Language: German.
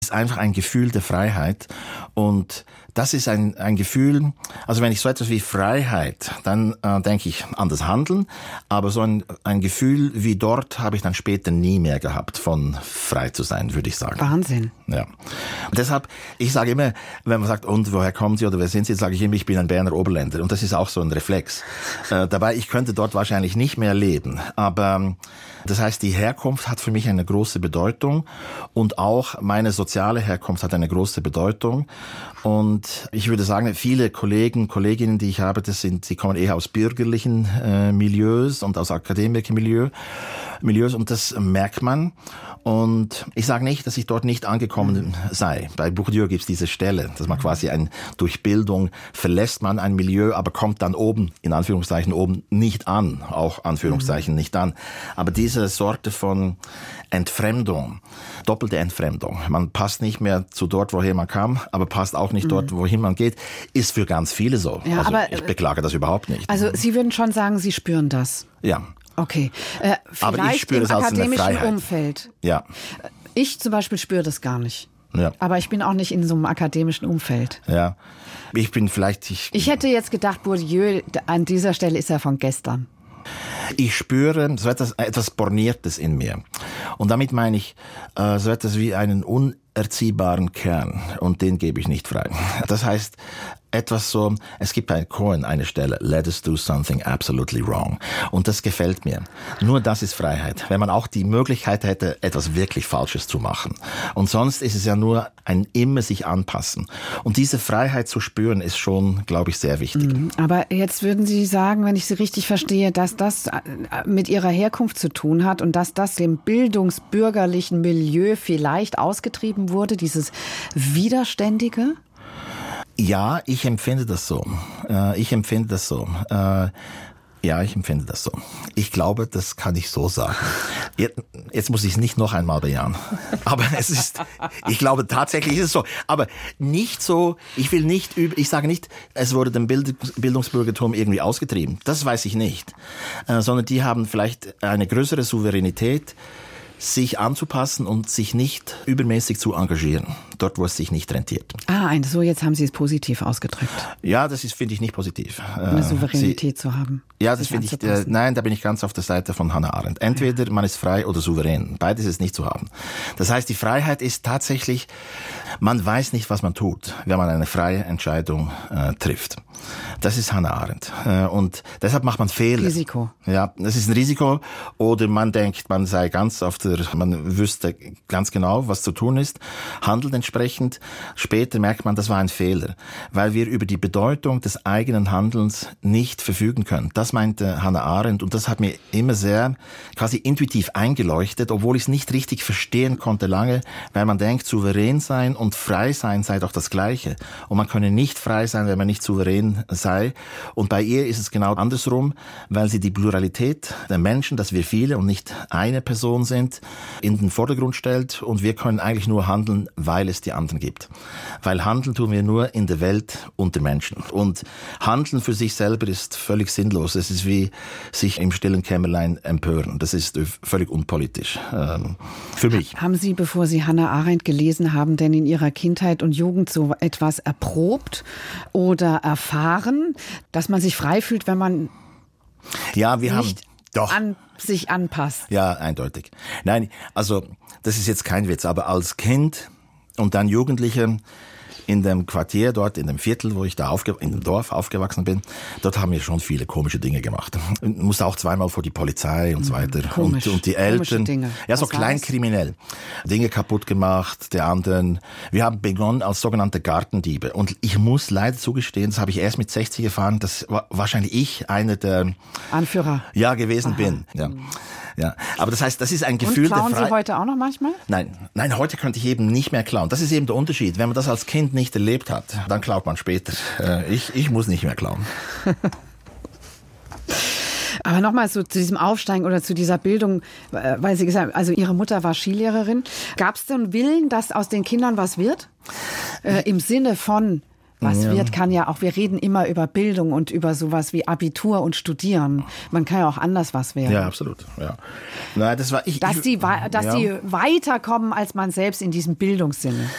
ist einfach ein Gefühl der Freiheit. Und das ist ein Gefühl, also wenn ich so etwas wie Freiheit, dann denke ich an das Handeln, aber so ein Gefühl wie dort habe ich dann später nie mehr gehabt, von frei zu sein, würde ich sagen. Wahnsinn. Ja. Und deshalb, ich sage immer, wenn man sagt, und woher kommen Sie oder wer sind Sie, sage ich immer, ich bin ein Berner Oberländer. Und das ist auch so ein Reflex. Dabei, ich könnte dort wahrscheinlich nicht mehr leben, aber das heißt, die Herkunft hat für mich eine große Bedeutung und auch meine soziale Herkunft hat eine große Bedeutung. Und ich würde sagen, viele Kolleginnen, die ich habe, sie kommen eher aus bürgerlichen Milieus und aus Akademikermilieus und das merkt man. Und ich sage nicht, dass ich dort nicht angekommen sei. Bei Bourdieu gibt es diese Stelle, dass man quasi durch Bildung verlässt man ein Milieu, aber kommt dann oben, in Anführungszeichen oben, nicht an. Auch Anführungszeichen nicht an. Aber diese Sorte von Entfremdung, doppelte Entfremdung, man passt nicht mehr zu dort, woher man kam, aber passt auch nicht dort, wohin man geht, ist für ganz viele so. Ja, also aber, ich beklage das überhaupt nicht. Also Sie würden schon sagen, Sie spüren das? Ja. Okay. Aber ich spüre im es als eine akademischen Freiheit. Umfeld. Ja. Ich zum Beispiel spüre das gar nicht. Ja. Aber ich bin auch nicht in so einem akademischen Umfeld. Ja. Ich hätte jetzt gedacht, Bourdieu, an dieser Stelle ist er von gestern. Ich spüre so etwas Borniertes in mir. Und damit meine ich so etwas wie einen unerziehbaren Kern. Und den gebe ich nicht frei. Das heißt, etwas so, es gibt bei Cohen eine Stelle, let us do something absolutely wrong. Und das gefällt mir. Nur das ist Freiheit. Wenn man auch die Möglichkeit hätte, etwas wirklich Falsches zu machen. Und sonst ist es ja nur ein immer sich anpassen. Und diese Freiheit zu spüren, ist schon, glaube ich, sehr wichtig. Aber jetzt würden Sie sagen, wenn ich Sie richtig verstehe, dass das mit Ihrer Herkunft zu tun hat und dass das dem bildungsbürgerlichen Milieu vielleicht ausgetrieben wurde, dieses Widerständige? Ja, ich empfinde das so. Ich empfinde das so. Ich glaube, das kann ich so sagen. Jetzt muss ich es nicht noch einmal bejahen. Aber ich glaube tatsächlich ist es so. Aber nicht so, ich sage nicht, es wurde dem Bildungsbürgertum irgendwie ausgetrieben. Das weiß ich nicht. Sondern die haben vielleicht eine größere Souveränität, sich anzupassen und sich nicht übermäßig zu engagieren, dort wo es sich nicht rentiert. So jetzt haben Sie es positiv ausgedrückt. Ja, das finde ich nicht positiv. Eine Souveränität zu haben. Ja, das finde ich, nein, da bin ich ganz auf der Seite von Hannah Arendt. Entweder man ist frei oder souverän. Beides ist nicht zu haben. Das heißt, die Freiheit ist tatsächlich, man weiß nicht, was man tut, wenn man eine freie Entscheidung trifft. Das ist Hannah Arendt. Und deshalb macht man Fehler. Risiko. Ja, das ist ein Risiko. Oder man denkt, man sei man wüsste ganz genau, was zu tun ist, handelt entsprechend. Später merkt man, das war ein Fehler, weil wir über die Bedeutung des eigenen Handelns nicht verfügen können. Das meinte Hannah Arendt und das hat mir immer sehr quasi intuitiv eingeleuchtet, obwohl ich es nicht richtig verstehen konnte lange, weil man denkt, souverän sein und frei sein sei doch das Gleiche. Und man könne nicht frei sein, wenn man nicht souverän sei. Und bei ihr ist es genau andersrum, weil sie die Pluralität der Menschen, dass wir viele und nicht eine Person sind, in den Vordergrund stellt und wir können eigentlich nur handeln, weil es die anderen gibt. Weil handeln tun wir nur in der Welt unter Menschen. Und handeln für sich selber ist völlig sinnlos. Es ist wie sich im stillen Kämmerlein empören. Das ist völlig unpolitisch. Für mich. Haben Sie, bevor Sie Hannah Arendt gelesen haben, denn in Ihrer Kindheit und Jugend so etwas erprobt oder erfahren, dass man sich frei fühlt, wenn man nicht an sich anpasst? Ja, eindeutig. Nein, also das ist jetzt kein Witz, aber als Kind und dann Jugendlicher in dem Quartier dort, in dem Viertel, wo ich da in dem Dorf aufgewachsen bin, dort haben wir schon viele komische Dinge gemacht. Musste auch zweimal vor die Polizei und so weiter. Komisch. Und die Eltern. Dinge. Ja, so kleinkriminell. Dinge kaputt gemacht, der anderen. Wir haben begonnen als sogenannte Gartendiebe. Und ich muss leider zugestehen, das habe ich erst mit 60 erfahren, dass wahrscheinlich ich einer der Anführer gewesen bin. Ja. Ja, aber das heißt, das ist ein Gefühl der Freiheit. Klauen Sie heute auch noch manchmal? Nein, heute könnte ich eben nicht mehr klauen. Das ist eben der Unterschied. Wenn man das als Kind nicht erlebt hat, dann klaut man später. Ich muss nicht mehr klauen. Aber nochmal so zu diesem Aufsteigen oder zu dieser Bildung, weil Sie gesagt haben, also Ihre Mutter war Skilehrerin. Gab es denn Willen, dass aus den Kindern was wird? Im Sinne von... wird, kann ja auch, wir reden immer über Bildung und über sowas wie Abitur und Studieren. Man kann ja auch anders was werden. Ja, absolut. Ja. Nein, das war dass sie weiterkommen als man selbst in diesem Bildungssinne.